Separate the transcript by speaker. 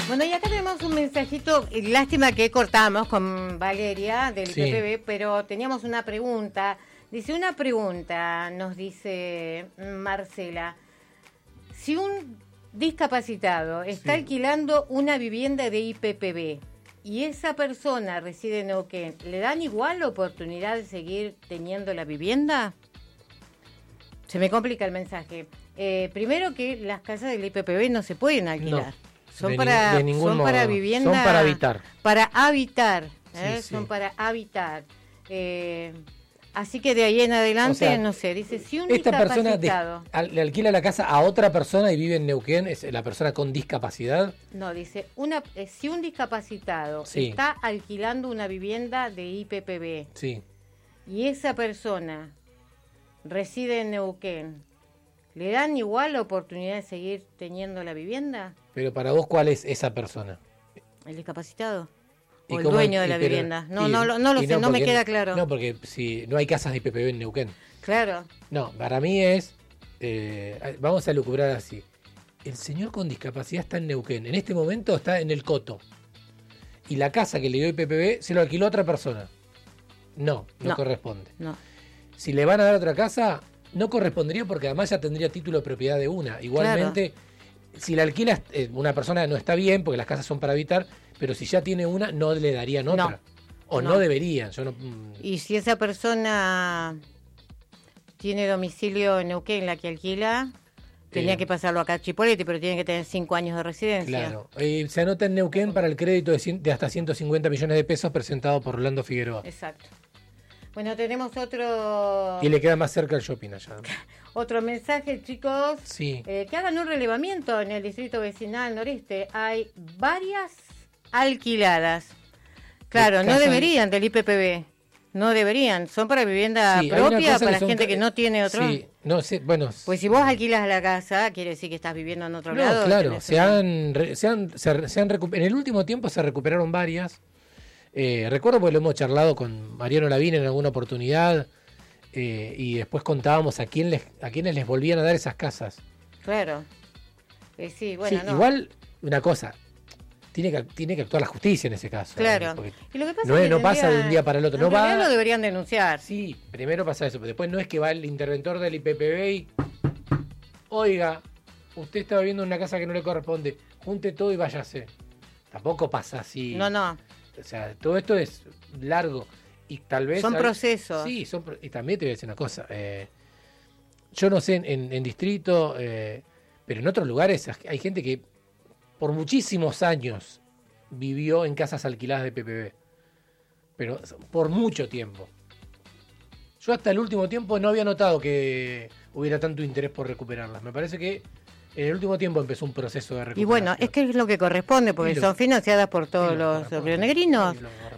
Speaker 1: Bueno, y acá tenemos un mensajito, lástima que cortamos con Valeria del IPPB, pero teníamos una pregunta. Dice, nos dice Marcela, si un discapacitado está alquilando una vivienda de IPPB y esa persona reside en Neuquén, ¿le dan igual la oportunidad de seguir teniendo la vivienda? Se me complica el mensaje. Primero que las casas del IPPB no se pueden alquilar.
Speaker 2: No.
Speaker 1: Son para vivienda.
Speaker 2: Son para habitar.
Speaker 1: Para habitar.
Speaker 2: Sí.
Speaker 1: Son para habitar. Así que de ahí en adelante, o sea, no sé, dice, si un discapacitado...
Speaker 2: ¿Le alquila la casa a otra persona y vive en Neuquén, es la persona con discapacidad?
Speaker 1: No, dice, si un discapacitado está alquilando una vivienda de IPPB y esa persona reside en Neuquén, ¿le dan igual la oportunidad de seguir teniendo la vivienda?
Speaker 2: Pero para vos, ¿cuál es esa persona?
Speaker 1: ¿El discapacitado? ¿O el dueño de la vivienda? No lo sé, no me queda claro.
Speaker 2: No, porque si no hay casas de IPPB en Neuquén.
Speaker 1: Claro.
Speaker 2: No, para mí es... vamos a lucubrar así. El señor con discapacidad está en Neuquén. En este momento está en el Coto. Y la casa que le dio IPPB se lo alquiló a otra persona. No corresponde.
Speaker 1: No.
Speaker 2: Si le van a dar otra casa, no correspondería porque además ya tendría título de propiedad de una. Igualmente... Claro. Si la alquila una persona no está bien, porque las casas son para habitar, pero si ya tiene una, no le darían otra. No deberían.
Speaker 1: Y si esa persona tiene domicilio en Neuquén, la que alquila, tenía que pasarlo acá a Chipoleti, pero tiene que tener 5 años de residencia.
Speaker 2: Claro. Se anota en Neuquén para el crédito de hasta 150 millones de pesos presentado por Rolando Figueroa.
Speaker 1: Exacto. Bueno, tenemos otro...
Speaker 2: Y le queda más cerca el shopping allá.
Speaker 1: Otro mensaje, chicos.
Speaker 2: Sí.
Speaker 1: Que hagan un relevamiento en el distrito vecinal noreste. Hay varias alquiladas. Claro, no deberían del IPPB. No deberían. Son para vivienda propia, para gente que no tiene otro.
Speaker 2: Sí, no sé, bueno.
Speaker 1: Pues si vos alquilas la casa, quiere decir que estás viviendo en otro lado.
Speaker 2: Claro, en el último tiempo se recuperaron varias. Recuerdo porque lo hemos charlado con Mariano Lavín en alguna oportunidad y después contábamos a quienes les volvían a dar esas casas.
Speaker 1: Claro. Sí, bueno, no.
Speaker 2: Igual, una cosa, tiene que actuar la justicia en ese caso.
Speaker 1: Claro.
Speaker 2: Y lo que pasa no pasa de un día para el otro.
Speaker 1: No lo deberían denunciar.
Speaker 2: Sí, primero pasa eso, pero después no es que va el interventor del IPPB y... Oiga, usted está viviendo en una casa que no le corresponde, junte todo y váyase. Tampoco pasa así.
Speaker 1: No.
Speaker 2: O sea, todo esto es largo y tal vez...
Speaker 1: Son procesos.
Speaker 2: Sí, y también te voy a decir una cosa. Yo no sé en distrito, pero en otros lugares hay gente que por muchísimos años vivió en casas alquiladas de PPB. Pero por mucho tiempo. Yo hasta el último tiempo no había notado que hubiera tanto interés por recuperarlas. Me parece que en el último tiempo empezó un proceso de recuperación.
Speaker 1: Y bueno, es que es lo que corresponde, porque son financiadas por todos los rionegrinos.